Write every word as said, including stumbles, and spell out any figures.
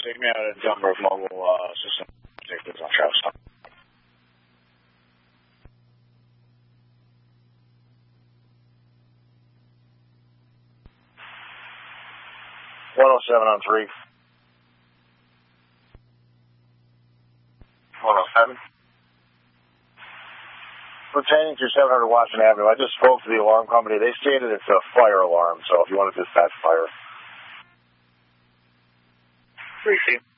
take me out of Denver Mobile uh, System. Take this on Travis. one oh seven on three. one oh seven. Pertaining to seven hundred Washington Avenue, I just spoke to the alarm company. They stated it's a fire alarm, so if you want to dispatch fire. Appreciate it.